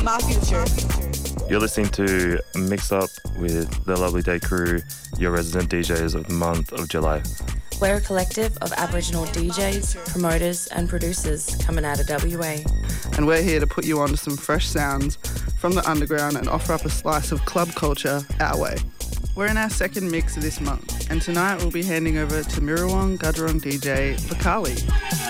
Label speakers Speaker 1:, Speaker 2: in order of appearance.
Speaker 1: My future.
Speaker 2: You're listening to Mix Up with the Lovely Day crew, your resident DJs of the month of July.
Speaker 3: We're a collective of Aboriginal DJs, promoters and producers coming out of WA.
Speaker 4: And we're here to put you on to some fresh sounds from the underground and offer up a slice of club culture our way. We're in our second mix of this month, and tonight we'll be handing over to Mirrawong Gudgerong DJ Vakali.